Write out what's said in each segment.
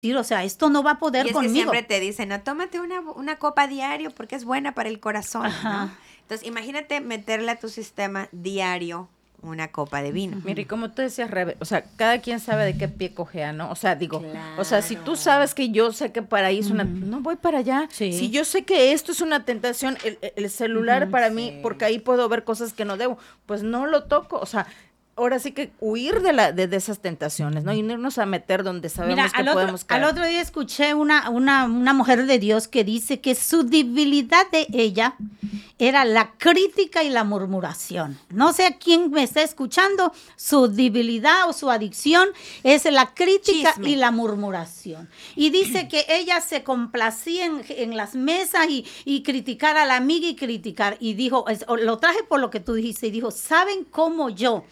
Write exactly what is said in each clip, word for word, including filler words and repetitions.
o sea, esto no va a poder y es conmigo. Que siempre te dicen, no, tómate una, una copa diario porque es buena para el corazón, Ajá. ¿no? Entonces, imagínate meterle a tu sistema diario una copa de vino. Mira, y como tú decías, Rebe, o sea, cada quien sabe de qué pie cojea, ¿no? O sea, digo, Claro. o sea, si tú sabes que yo sé que para ahí es una, Ujú. no voy para allá. Sí. Si yo sé que esto es una tentación, el, el celular Ujú. para Sí. mí, porque ahí puedo ver cosas que no debo, pues no lo toco, o sea, ahora sí que huir de la de, de esas tentaciones, ¿no? Y no irnos a meter donde sabemos Mira, que al otro, podemos caer. al otro día escuché una, una, una mujer de Dios que dice que su debilidad de ella era la crítica y la murmuración. No sé a quién me está escuchando, su debilidad o su adicción es la crítica Chisme. y la murmuración. Y dice que ella se complacía en, en las mesas y, y criticar a la amiga y criticar. Y dijo, es- lo traje por lo que tú dijiste, y dijo, ¿saben cómo yo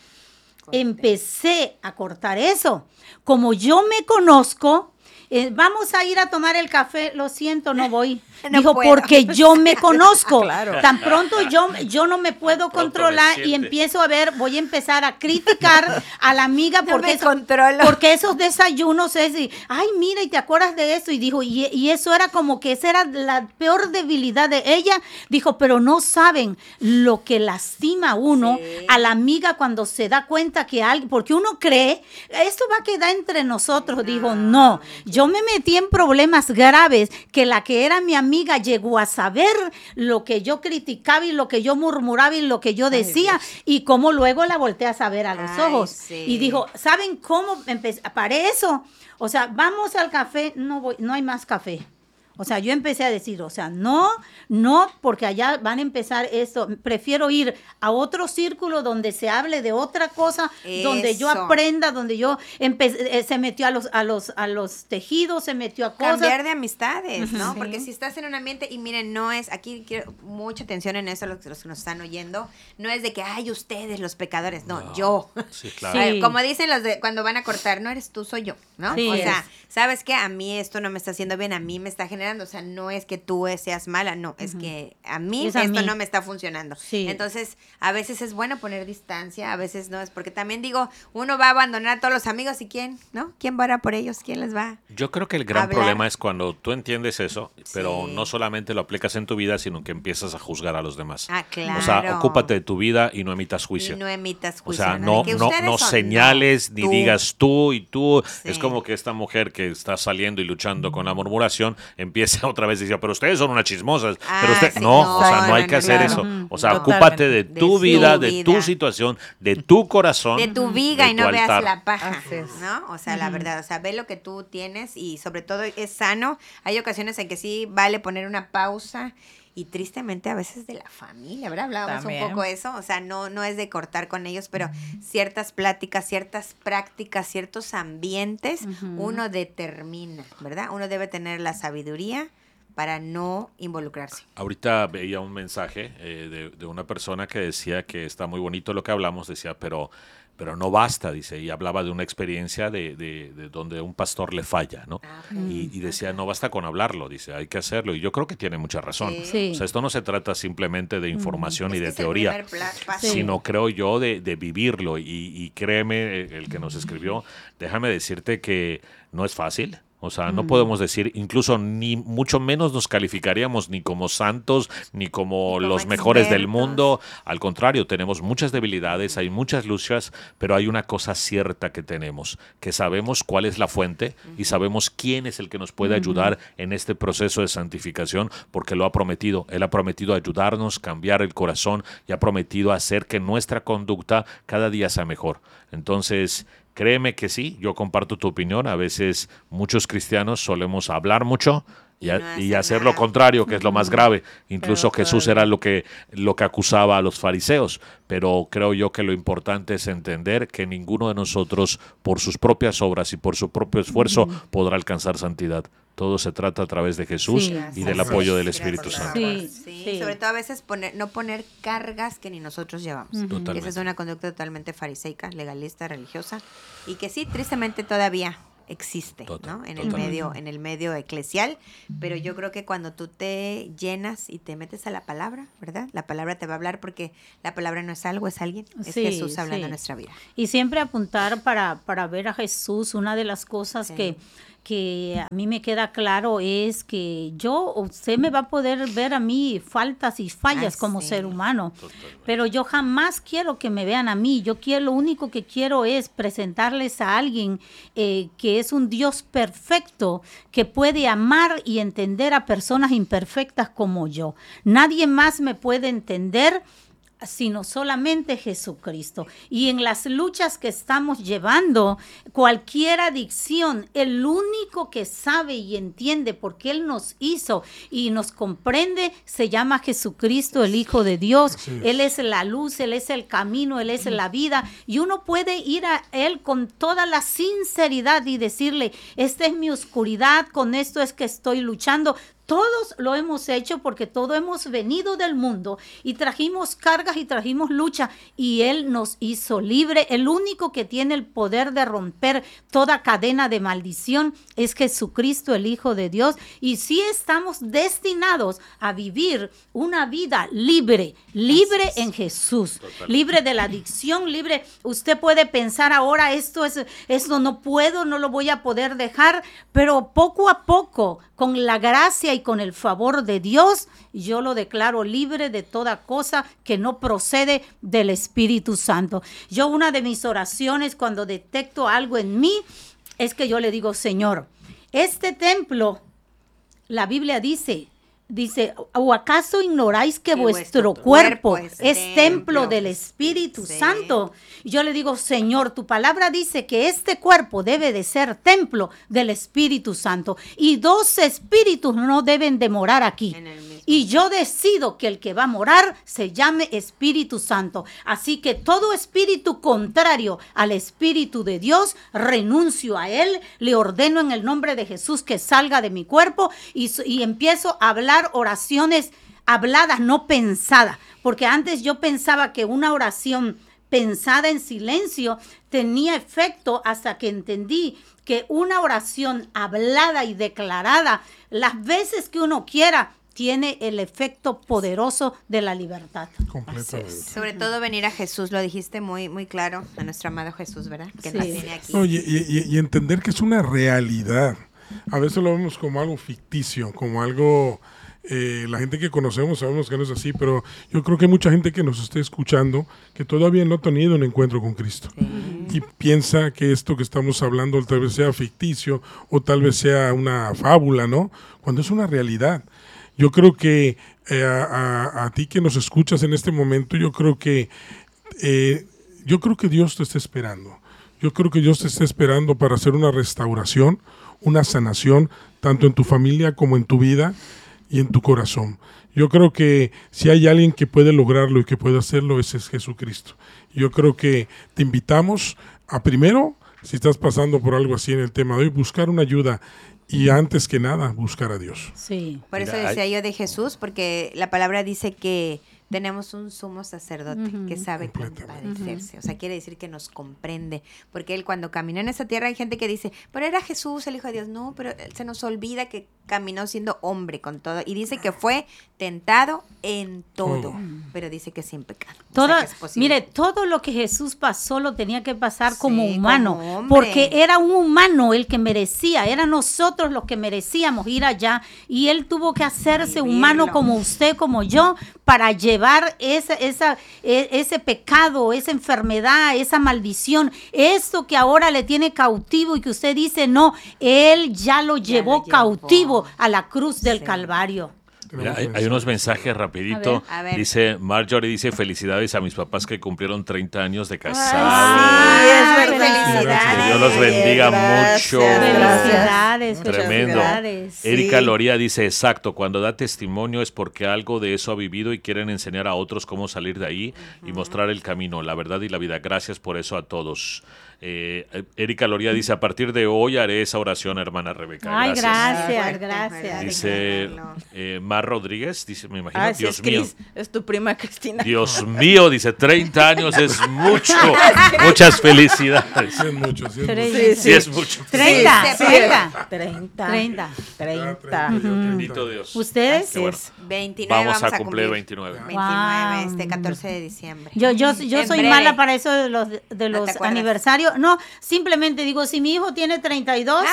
empecé a cortar eso? Como yo me conozco, eh, vamos a ir a tomar el café, lo siento, no voy. No Dijo, puedo. porque yo me conozco. Claro. Tan pronto yo, yo no me puedo Tan pronto controlar me y siente. empiezo a ver, voy a empezar a criticar a la amiga No porque, me eso- controlo. porque esos desayunos es, y, ay, mira, y te acuerdas de eso. Y dijo, y, y eso era como que esa era la peor debilidad de ella. Dijo, pero no saben lo que lastima a uno, Sí. a la amiga cuando se da cuenta que alguien, porque uno cree, esto va a quedar entre nosotros. Dijo, no, yo me metí en problemas graves que la que era mi amiga llegó a saber lo que yo criticaba y lo que yo murmuraba y lo que yo decía y cómo luego la volteé a saber a los Ay, ojos. sí. Y dijo, ¿saben cómo empecé? Para eso, o sea, vamos al café, no voy, no hay más café. O sea, yo empecé a decir, o sea, no, no, porque allá van a empezar esto. Prefiero ir a otro círculo donde se hable de otra cosa, donde yo Eso. aprenda, donde yo empe- eh, se metió a los, a los, a los tejidos, se metió a cosas. Cambiar de amistades, ¿no? Sí. Porque si estás en un ambiente, y miren, no es, aquí quiero mucha atención en eso, los, los que nos están oyendo, no es de que, ay, ustedes los pecadores, no, No. yo. Sí, claro. Sí. Ay, como dicen los de cuando van a cortar, no eres tú, soy yo, ¿no? Sí, o sea, es. ¿sabes qué? A mí esto no me está haciendo bien, a mí me está generando, o sea, no es que tú seas mala, no, es que a mí Es a esto mí. no me está funcionando. Sí. Entonces, a veces es bueno poner distancia, a veces no, es porque también digo, uno va a abandonar a todos los amigos y ¿quién? ¿No? ¿Quién va a orar por ellos? ¿Quién les va? Yo creo que el gran Hablar. problema es cuando tú entiendes eso, pero Sí. no solamente lo aplicas en tu vida, sino que empiezas a juzgar a los demás. Ah, claro. O sea, ocúpate de tu vida y no emitas juicio. Y no emitas O juicio. sea, De no, que no, ustedes no son- señales no, ni tú. digas tú y tú. Sí. Es como que esta mujer que está saliendo y luchando con la murmuración empieza otra vez a decir, pero ustedes son unas chismosas. Ah, pero usted, sí, no, no, o sea, no no, hay no, que hacer claro. eso. Ujú. O sea, No. ocúpate de De tu su vida, de vida. tu situación, de tu corazón. De tu viga de y no tu veas altar. la paja, Así es. ¿no? O sea, la verdad, o sea, ve lo que tú tienes y sobre todo es sano. Hay ocasiones en que sí vale poner una pausa y tristemente a veces de la familia, ¿verdad? Hablábamos También. un poco de eso, o sea, no, no es de cortar con ellos, pero ciertas pláticas, ciertas prácticas, ciertos ambientes, uno determina, ¿verdad? Uno debe tener la sabiduría para no involucrarse. Ahorita veía un mensaje eh, de, de una persona que decía que está muy bonito lo que hablamos, decía, pero, pero no basta, dice, y hablaba de una experiencia de, de, de donde un pastor le falla, ¿no? Ah, ok. Y, y decía, no basta con hablarlo, dice, hay que hacerlo. Y yo creo que tiene mucha razón. Sí. Sí. O sea, esto no se trata simplemente de información Es y que de es el teoría, primer pla- paso. Sí. sino creo yo de, de vivirlo. Y, y créeme, el que nos escribió, déjame decirte que no es fácil. O sea, no podemos decir, incluso ni mucho menos nos calificaríamos ni como santos, ni como, Ni como los mejores del expertos. mundo. Al contrario, tenemos muchas debilidades, hay muchas luchas, pero hay una cosa cierta que tenemos, que sabemos cuál es la fuente y sabemos quién es el que nos puede ayudar en este proceso de santificación, porque lo ha prometido. Él ha prometido ayudarnos, cambiar el corazón y ha prometido hacer que nuestra conducta cada día sea mejor. Entonces, créeme que sí, yo comparto tu opinión. A veces muchos cristianos solemos hablar mucho y, a- no y hacer hacer lo nada. contrario, que es lo más grave. Incluso Pero Jesús todavía- era lo que, lo que acusaba a los fariseos. Pero creo yo que lo importante es entender que ninguno de nosotros, por sus propias obras y por su propio esfuerzo, podrá alcanzar santidad. Todo se trata a través de Jesús Sí. y del Gracias. apoyo del Gracias Espíritu por Santo. favor. Sí, Sí, sí. sobre todo a veces poner, no poner cargas que ni nosotros llevamos. Ujú. Totalmente. Esa es una conducta totalmente fariseica, legalista, religiosa y que sí, tristemente todavía existe, Total- ¿no? En el totalmente. medio, en el medio eclesial, pero yo creo que cuando tú te llenas y te metes a la palabra, ¿verdad? La palabra te va a hablar porque la palabra no es algo, es alguien, es Sí, Jesús hablando sí. en nuestra vida. Y siempre apuntar para, para ver a Jesús, una de las cosas Sí. que, que a mí me queda claro es que yo, usted me va a poder ver a mí faltas y fallas Ay, como sí. ser humano, Totalmente. pero yo jamás quiero que me vean a mí. Yo quiero, lo único que quiero es presentarles a alguien eh, que es un Dios perfecto, que puede amar y entender a personas imperfectas como yo. Nadie más me puede entender sino solamente Jesucristo. Y en las luchas que estamos llevando, cualquier adicción, el único que sabe y entiende porque Él nos hizo y nos comprende, se llama Jesucristo, el Hijo de Dios. Así es. Él es la luz, Él es el camino, Él es la vida. Y uno puede ir a Él con toda la sinceridad y decirle, esta es mi oscuridad, con esto es que estoy luchando. Todos lo hemos hecho porque todos hemos venido del mundo y trajimos cargas y trajimos lucha y Él nos hizo libre. El único que tiene el poder de romper toda cadena de maldición es Jesucristo, el Hijo de Dios. Y sí estamos destinados a vivir una vida libre, libre en Jesús, libre de la adicción, libre. Usted puede pensar ahora, esto es, esto no puedo, no lo voy a poder dejar, pero poco a poco, con la gracia y con el favor de Dios, yo lo declaro libre de toda cosa que no procede del Espíritu Santo. Yo, una de mis oraciones cuando detecto algo en mí es que yo le digo, Señor, este templo, la Biblia dice, dice, ¿o acaso ignoráis que Que vuestro, vuestro cuerpo, cuerpo es, es templo templo del Espíritu sí. Santo? Y yo le digo, Señor, tu palabra dice que este cuerpo debe de ser templo del Espíritu Santo y dos espíritus no deben de morar aquí. En el mismo. Y yo decido que el que va a morar se llame Espíritu Santo. Así que todo espíritu contrario al Espíritu de Dios, renuncio a él, le ordeno en el nombre de Jesús que salga de mi cuerpo y, y empiezo a hablar oraciones habladas, no pensadas. Porque antes yo pensaba que una oración pensada en silencio tenía efecto hasta que entendí que una oración hablada y declarada, las veces que uno quiera, tiene el efecto poderoso de la libertad. Completamente. Sobre todo venir a Jesús, lo dijiste muy muy claro, a nuestro amado Jesús, ¿verdad? Que Sí. nos tiene aquí. No, y, y- y- y entender que es una realidad. A veces lo vemos como algo ficticio, como algo... eh, la gente que conocemos sabemos que no es así, pero yo creo que hay mucha gente que nos esté escuchando que todavía no ha tenido un encuentro con Cristo. Y piensa que esto que estamos hablando tal vez sea ficticio o tal vez sea una fábula, ¿no? Cuando es una realidad. Yo creo que eh, a, a- a ti que nos escuchas en este momento, yo creo que eh, yo creo que Dios te está esperando. Yo creo que Dios te está esperando para hacer una restauración, una sanación, tanto en tu familia como en tu vida y en tu corazón. Yo creo que si hay alguien que puede lograrlo y que puede hacerlo, ese es Jesucristo. Yo creo que te invitamos a primero, si estás pasando por algo así en el tema de hoy, buscar una ayuda y antes que nada, buscar a Dios. Sí. Por eso Mira, decía hay- yo de Jesús, porque la palabra dice que tenemos un sumo sacerdote Ujú. que sabe Completamente. compadecerse. O sea, quiere decir que nos comprende. Porque él cuando caminó en esa tierra hay gente que dice, pero era Jesús, el Hijo de Dios. No, pero se nos olvida que caminó siendo hombre con todo. Y dice que fue tentado en todo. Todo. Pero dice que sin pecado. O sea, Toda, que es posible. mire, todo lo que Jesús pasó lo tenía que pasar Sí, como humano, como hombre. porque era un humano el que merecía, era nosotros los que merecíamos ir allá, y él tuvo que hacerse Vivirlo. humano como usted, como yo, para llevar esa, esa, e- ese pecado, esa enfermedad, esa maldición, esto que ahora le tiene cautivo y que usted dice, no, él ya lo Ya llevó lo llevó. cautivo a la cruz del Sí. Calvario. Mira, hay, hay unos mensajes rapidito. A ver. A ver. Dice Marjorie, dice felicidades a mis papás que cumplieron treinta años de casados. Ay, sí, es verdad. Felicidades. Que Dios los bendiga Gracias, mucho. gracias. Felicidades, Tremendo. felicidades. Sí. Erika Loría dice, exacto, cuando da testimonio es porque algo de eso ha vivido y quieren enseñar a otros cómo salir de ahí y mostrar el camino, la verdad y la vida. Gracias por eso a todos. Eh, Erika Loría dice, a partir de hoy haré esa oración, hermana Rebeca. Ay, gracias, Fuerte, gracias. ¿verdad? Dice No. eh, Mar Rodríguez, dice, me imagino, Ah, sí, Dios es mío. Cris, es tu prima Cristina. Dios mío, dice, treinta años es mucho. Muchas felicidades. Sí es mucho, sí es Tres- mucho. Sí, Sí, es mucho. Treinta, Sí, sí. treinta. treinta. Treinta. treinta. Bendito Dios. ¿Ustedes? Qué bueno. veintinueve Vamos vamos, a cumplir veintinueve. veintinueve, Wow. este catorce de diciembre. Yo, yo, yo En soy breve. mala para eso de los, de ¿No los te acuerdas? aniversarios. No, simplemente digo, si mi hijo tiene treinta y dos, Ah.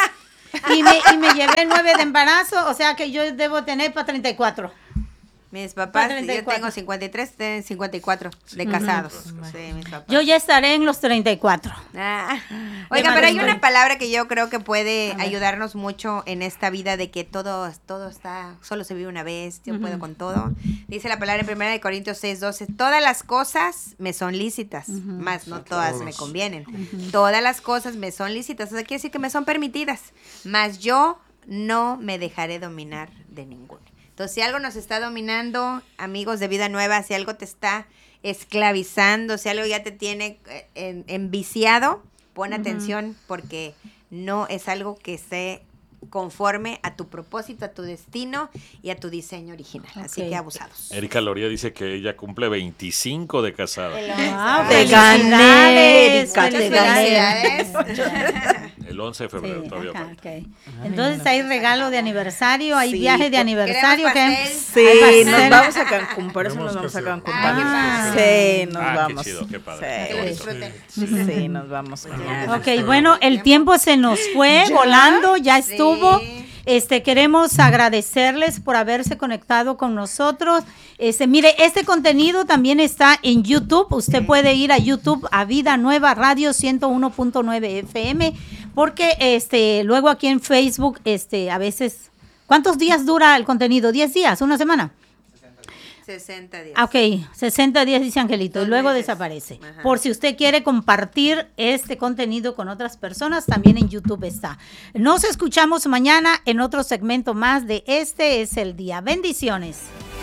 Y me, y me llevé nueve de embarazo, o sea que yo debo tener para treinta y cuatro. Mis papás, treinta y yo cuatro. tengo cincuenta y tres, tienen cincuenta y cuatro de casados. Sí, mis papás. Yo ya estaré en los treinta y cuatro. Ah. De Oiga, pero hay matrimonio. una palabra que yo creo que puede ayudarnos mucho en esta vida de que todo, todo está, solo se vive una vez, yo puedo con todo. Dice la palabra en primera de Corintios seis, doce, todas las cosas me son lícitas, más no todas me convienen. Todas las cosas me son lícitas, o sea, quiere decir que me son permitidas, más yo no me dejaré dominar de ninguno. Entonces, si algo nos está dominando, amigos de Vida Nueva, si algo te está esclavizando, si algo ya te tiene eh, en- enviciado, pon atención porque no es algo que esté conforme a tu propósito, a tu destino y a tu diseño original. Así Ok. que abusados. Erika Loría dice que ella cumple veinticinco de casada. Wow, Te gané, felicidades, Erika, te gané. Felicidades. El once de febrero Sí, todavía ajá, falta. ok. Entonces hay regalo de aniversario, hay Sí, viaje de porque aniversario. queremos que pastel. Sí, Hay nos pastel. vamos a Cancún, por eso Tenemos nos vamos que a hacer. Cancún. Ah, para- qué padre. Sí, nos Ah, qué vamos. chido, qué padre, Sí. qué Que lo bonito. disfruten. Sí, nos vamos. Ok, bueno, el tiempo se nos fue volando, ya estuvo. Sí. Este, queremos agradecerles por haberse conectado con nosotros. Este, mire, este contenido también está en YouTube. Usted puede ir a YouTube a Vida Nueva Radio ciento uno punto nueve F M, porque este, luego aquí en Facebook, este, a veces, ¿cuántos días dura el contenido? ¿diez días? ¿Una semana? sesenta días. Ah, ok, sesenta días dice Angelito, y Dos luego meses. desaparece. Ajá. Por si usted quiere compartir este contenido con otras personas, también en YouTube está. Nos escuchamos mañana en otro segmento más de Este es el Día. Bendiciones.